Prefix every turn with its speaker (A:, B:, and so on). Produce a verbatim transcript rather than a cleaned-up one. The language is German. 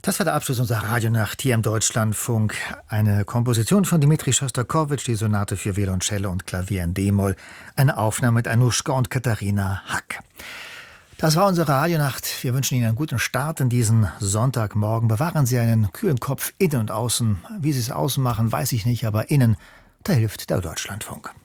A: Das war der Abschluss unserer Radionacht hier im Deutschlandfunk. Eine Komposition von Dmitri Schostakowitsch, die Sonate für Violoncello und Klavier in D-Moll. Eine Aufnahme mit Anuschka und Katharina Hack. Das war unsere Radionacht. Wir wünschen Ihnen einen guten Start in diesen Sonntagmorgen. Bewahren Sie einen kühlen Kopf innen und außen. Wie Sie es außen machen, weiß ich nicht, aber innen, da hilft der Deutschlandfunk.